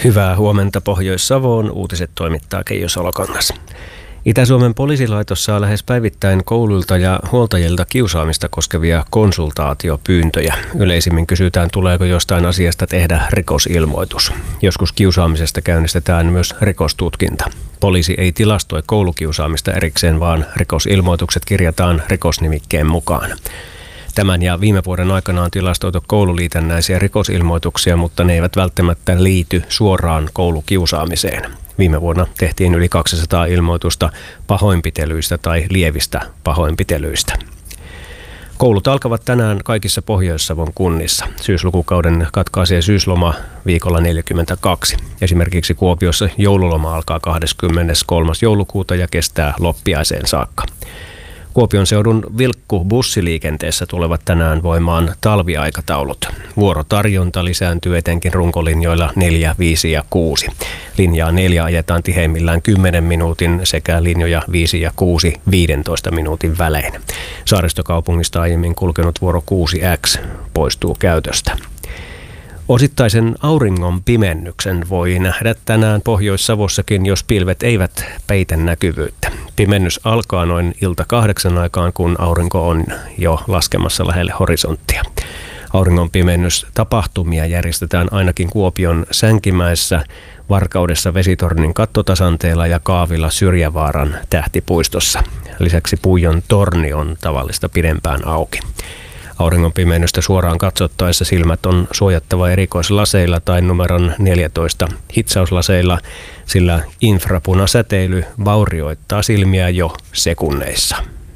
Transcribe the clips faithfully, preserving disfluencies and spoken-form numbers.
Hyvää huomenta Pohjois-Savoon. Uutiset toimittaa Keijo Salokangas. Itä-Suomen poliisilaitos saa lähes päivittäin kouluilta ja huoltajilta kiusaamista koskevia konsultaatiopyyntöjä. Yleisimmin kysytään, tuleeko jostain asiasta tehdä rikosilmoitus. Joskus kiusaamisesta käynnistetään myös rikostutkinta. Poliisi ei tilastoi koulukiusaamista erikseen, vaan rikosilmoitukset kirjataan rikosnimikkeen mukaan. Tämän ja viime vuoden aikana on tilastoitu koululiitännäisiä rikosilmoituksia, mutta ne eivät välttämättä liity suoraan koulukiusaamiseen. Viime vuonna tehtiin yli kaksisataa ilmoitusta pahoinpitelyistä tai lievistä pahoinpitelyistä. Koulut alkavat tänään kaikissa Pohjois-Savon kunnissa. Syyslukukauden katkaisee syysloma viikolla neljäkymmentäkaksi. Esimerkiksi Kuopiossa joululoma alkaa kahdeskymmeneskolmas joulukuuta ja kestää loppiaiseen saakka. Kuopion seudun vilkku-bussiliikenteessä tulevat tänään voimaan talviaikataulut. Vuorotarjonta lisääntyy etenkin runkolinjoilla neljä, viisi ja kuusi. Linjaa neljä ajetaan tiheimmillään kymmenen minuutin sekä linjoja viisi ja kuusi viidentoista minuutin välein. Saaristokaupungista aiemmin kulkenut vuoro kuusi X poistuu käytöstä. Osittaisen auringon pimennyksen voi nähdä tänään Pohjois-Savossakin, jos pilvet eivät peitä näkyvyyttä. Pimennys alkaa noin ilta kahdeksan aikaan, kun aurinko on jo laskemassa lähelle horisonttia. Auringon pimennys tapahtumia järjestetään ainakin Kuopion Sänkimäessä, Varkaudessa Vesitornin kattotasanteella ja Kaavilla Syrjävaaran tähtipuistossa. Lisäksi Puijon torni on tavallista pidempään auki. Auringon pimennystä suoraan katsottaessa silmät on suojattava erikoislaseilla tai numeron neljätoista hitsauslaseilla, sillä infrapunasäteily vaurioittaa silmiä jo sekunneissa.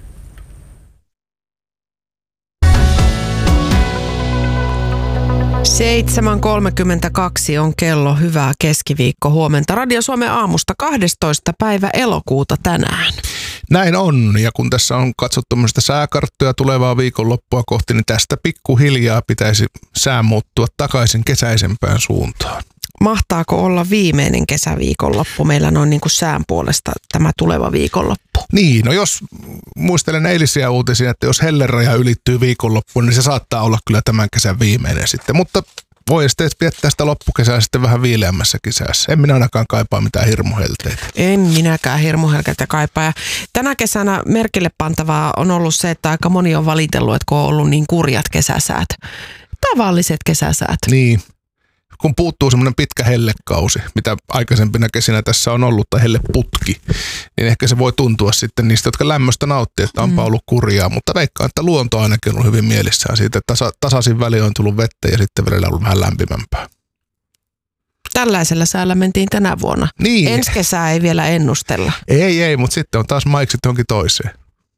seitsemän kolmekymmentäkaksi on kello. Hyvää keskiviikko huomenta. Radio Suomen aamusta kahdestoista päivä elokuuta tänään. Näin on, ja kun tässä on katsottu tämmöistä sääkarttoja tulevaa viikonloppua kohti, niin tästä pikkuhiljaa pitäisi sää muuttua takaisin kesäisempään suuntaan. Mahtaako olla viimeinen kesäviikonloppu meillä noin niin kuin sään puolesta tämä tuleva viikonloppu? Niin, no jos muistelen eilisiä uutisia, että jos helleraja ylittyy viikonloppuun, niin se saattaa olla kyllä tämän kesän viimeinen sitten, mutta voi sitten viettää sitä loppukesää sitten vähän viileämmässä kesässä. En minä ainakaan kaipaa mitään hirmuhelteitä. En minäkään hirmuhelteitä kaipaa. Ja tänä kesänä merkille pantavaa on ollut se, että aika moni on valitellut, että kun on ollut niin kurjat kesäsäät. Tavalliset kesäsäät. Niin. Kun puuttuu semmoinen pitkä hellekausi, mitä aikaisempina kesinä tässä on ollut, tai helleputki, niin ehkä se voi tuntua sitten niistä, jotka lämmöstä nauttii, että onpa ollut kurjaa. Mutta veikkaan, että luonto ainakin on ollut hyvin mielissään siitä, että tasa, tasaisin väli on tullut vettä ja sitten välillä on ollut vähän lämpimämpää. Tällaisella säällä mentiin tänä vuonna. Niin. Ensi kesää ei vielä ennustella. Ei, ei, mutta sitten on taas maiksit johonkin toiseen.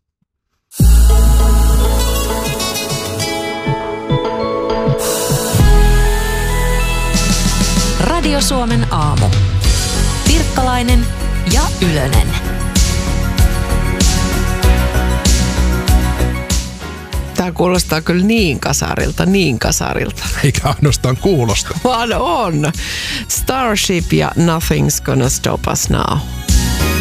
Radio Suomen aamu. Pirkkalainen ja Ylönen. Tämä kuulostaa kyllä niin kasarilta, niin kasarilta. Eikä ainoastaan kuulosta. Vaan on. Starship ja Nothing's Gonna Stop Us Now.